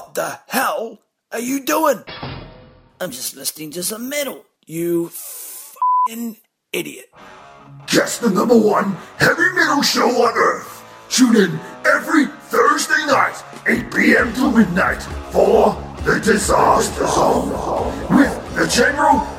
What the hell are you doing? I'm just listening to some metal. You f***ing idiot. Just the number one heavy metal show on Earth. Tune in every Thursday night, 8 p.m. to midnight, for The Disaster Zone with the General